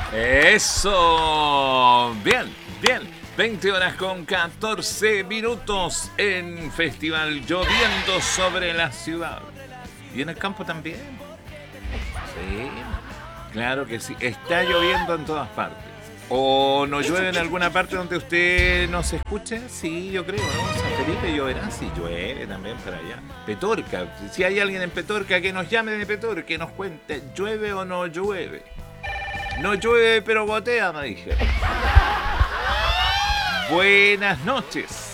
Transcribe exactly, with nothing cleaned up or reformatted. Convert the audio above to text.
Eso. Bien, bien. veinte horas con catorce minutos en Festival Lloviendo sobre la ciudad. Y en el campo también. Sí, claro que sí. Está lloviendo en todas partes. ¿O no llueve en alguna parte donde usted no se escuche? Sí, yo creo, ¿no? San Felipe lloverá, sí llueve también para allá. Petorca, si hay alguien en Petorca que nos llame de Petorca, que nos cuente, ¿llueve o no llueve? No llueve, pero gotea, me dije. Buenas noches.